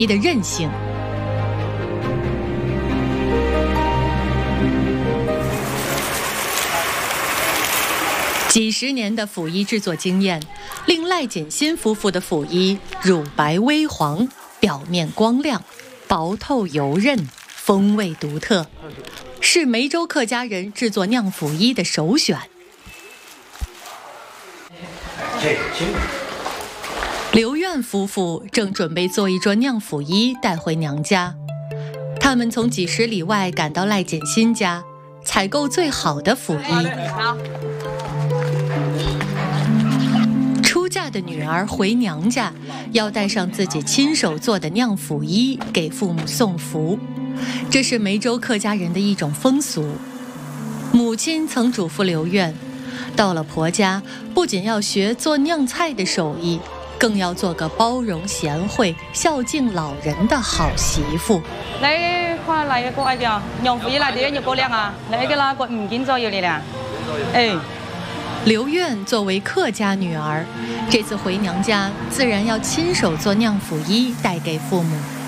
的韧性。几十年的腐衣制作经验，令赖锦新夫妇的腐衣乳白微黄，表面光亮，薄透油韧，风味独特，是梅州客家人制作酿腐衣的首选。刘苑夫妇正准备做一桌酿腐衣带回娘家，他们从几十里外赶到赖锦新家，采购最好的腐衣。出嫁的女儿回娘家，要带上自己亲手做的酿腐衣给父母送福，这是梅州客家人的一种风俗。母亲曾嘱咐刘苑，到了婆家，不仅要学做酿菜的手艺，更要做个包容贤惠、孝敬老人的好媳婦。 你看嚟個叫釀腐衣嚟點要高粱啊？你嘅啦個唔見咗要你啦。哎。 刘苑作为客家女儿，这次回娘家自然要亲手做酿腐衣带给父母。